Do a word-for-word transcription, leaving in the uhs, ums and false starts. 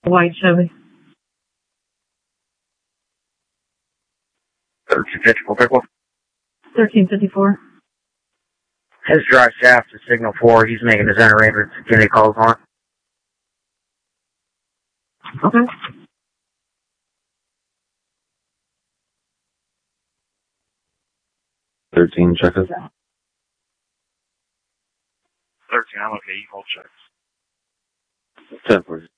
White Chevy. thirteen fifty-four, pick one. thirteen fifty-four. His drive shaft is signal four. He's making his enter arrangements. Can he calls on? Okay. thirteen, check it. thirteen, I'm okay. You hold checks. ten, please.